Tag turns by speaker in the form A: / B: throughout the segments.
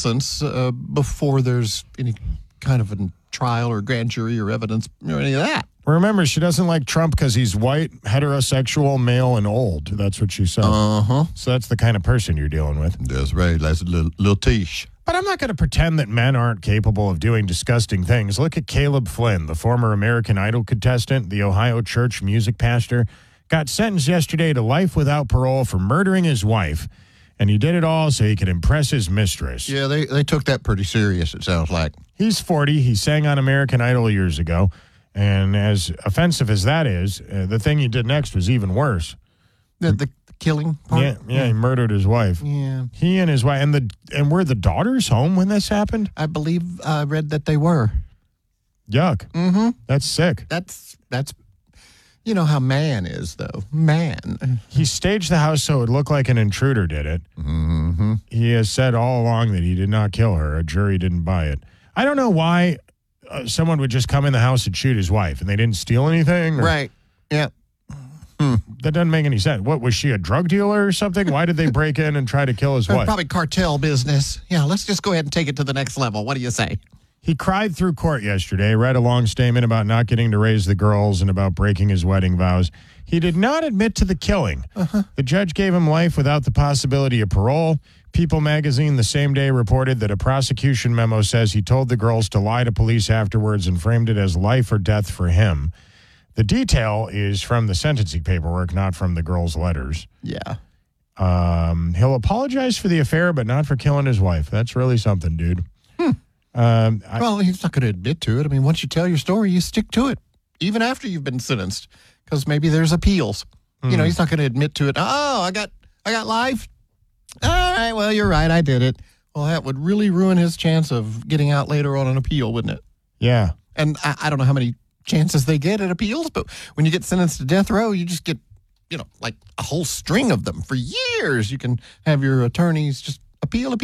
A: innocence before there's any kind of a trial or grand jury or evidence or any of that.
B: Remember, she doesn't like Trump because he's white, heterosexual, male, and old. That's what she said.
A: Uh-huh.
B: So that's the kind of person you're dealing with.
A: That's right. That's a little tish.
B: But I'm not going to pretend that men aren't capable of doing disgusting things. Look at Caleb Flynn, the former American Idol contestant, the Ohio church music pastor, got sentenced yesterday to life without parole for murdering his wife. And he did it all so he could impress his mistress.
A: Yeah, they took that pretty serious, it sounds like.
B: He's 40. He sang on American Idol years ago. And as offensive as that is, the thing he did next was even worse.
A: The killing part?
B: Yeah, he murdered his wife.
A: Yeah.
B: He and his wife. And were the daughters home when this happened?
A: I believe I read that they were.
B: Yuck.
A: Mm-hmm.
B: That's sick.
A: That's you know how man is, though. Man.
B: He staged the house so it looked like an intruder did it.
A: Mm-hmm.
B: He has said all along that he did not kill her. A jury didn't buy it. I don't know why someone would just come in the house and shoot his wife and they didn't steal anything.
A: Right. Yeah.
B: That doesn't make any sense. What, was she a drug dealer or something? Why did they break in and try to kill his wife?
A: Probably cartel business. Yeah, let's just go ahead and take it to the next level. What do you say?
B: He cried through court yesterday, read a long statement about not getting to raise the girls and about breaking his wedding vows. He did not admit to the killing. The judge gave him life without the possibility of parole. People magazine the same day reported that a prosecution memo says he told the girls to lie to police afterwards and framed it as life or death for him. The detail is from the sentencing paperwork, not from the girls' letters.
A: Yeah.
B: He'll apologize for the affair, but not for killing his wife. That's really something, dude.
A: Well, he's not going to admit to it. I mean, once you tell your story, you stick to it, even after you've been sentenced, because maybe there's appeals. You know, he's not going to admit to it. Oh, I got life. All right, well, you're right. I did it. Well, that would really ruin his chance of getting out later on an appeal, wouldn't it?
B: Yeah.
A: And I don't know how many chances they get at appeals, but when you get sentenced to death row, you just get, like a whole string of them for years. You can have your attorneys just appeal.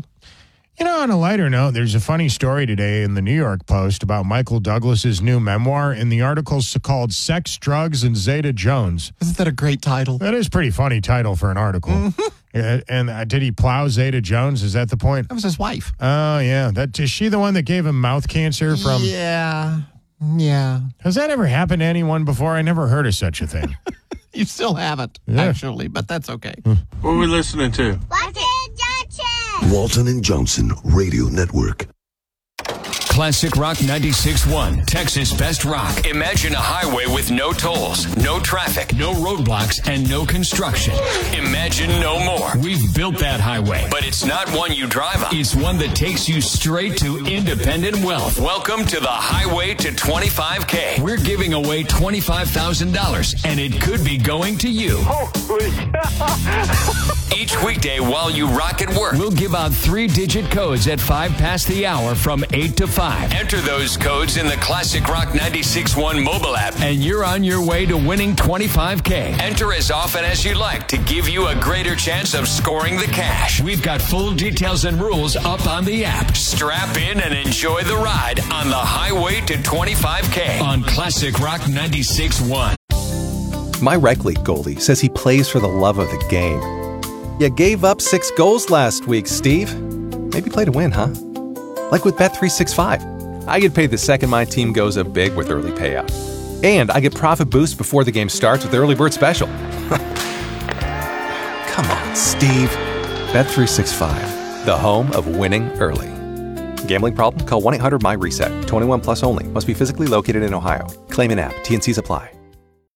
B: On a lighter note, there's a funny story today in the New York Post about Michael Douglas's new memoir, and the article's called Sex, Drugs, and Zeta Jones.
A: Isn't that a great title?
B: That is a pretty funny title for an article. Mm-hmm. And did he plow Zeta Jones? Is that the point?
A: That was his wife.
B: Oh, yeah. Is she the one that gave him mouth cancer from...
A: Yeah.
B: Has that ever happened to anyone before? I never heard of such a thing.
A: You still haven't, actually, but that's okay.
C: What are we listening to?
D: Walton and Johnson Radio Network.
E: Classic Rock 96.1, Texas Best Rock. Imagine a highway with no tolls, no traffic, no roadblocks, and no construction. Imagine no more. We've built that highway, but it's not one you drive on. It's one that takes you straight to independent wealth. Welcome to the Highway to 25K. We're giving away $25,000, and it could be going to you. Each weekday while you rock at work, we'll give out 3-digit codes at 5 past the hour from 8 to 5. Enter those codes in the Classic Rock 96.1 mobile app, and you're on your way to winning $25K. Enter as often as you like to give you a greater chance of scoring the cash. We've got full details and rules up on the app. Strap in and enjoy the ride on the Highway to 25K on Classic Rock 96.1.
F: My rec league goalie says he plays for the love of the game. You gave up 6 goals last week, Steve. Maybe play to win, huh? Like with Bet365. I get paid the second my team goes up big with early payout. And I get profit boost before the game starts with Early Bird Special. Come on, Steve. Bet365, the home of winning early. Gambling problem? Call 1-800-MY-RESET. 21 plus only. Must be physically located in Ohio. Claim in app. T&Cs apply.